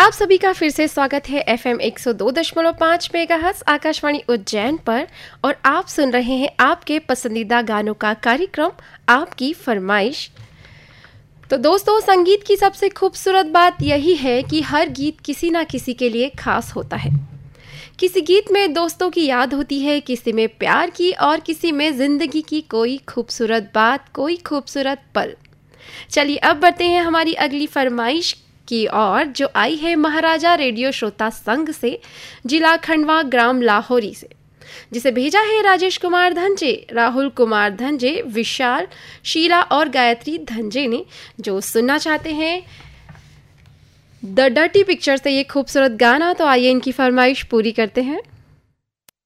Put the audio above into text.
आप सभी का फिर से स्वागत है FM 102.5 मेगाहर्ट्ज आकाशवाणी उज्जैन पर और आप सुन रहे हैं आपके पसंदीदा गानों का कार्यक्रम आपकी फरमाइश। तो दोस्तों, संगीत की सबसे खूबसूरत बात यही है कि हर गीत किसी ना किसी के लिए खास होता है। किसी गीत में दोस्तों की याद होती है, किसी में प्यार की और किसी में जिंदगी की कोई खूबसूरत बात, कोई खूबसूरत पल। चलिए अब बढ़ते हैं हमारी अगली फरमाइश की ओर, जो आई है महाराजा रेडियो श्रोता संघ से, जिला खंडवा, ग्राम लाहौरी से, जिसे भेजा है राजेश कुमार धंजे, राहुल कुमार धंजे, विशाल, शीला और गायत्री धंजे ने, जो सुनना चाहते हैं द डर्टी पिक्चर से ये खूबसूरत गाना। तो आइए इनकी फरमाइश पूरी करते हैं।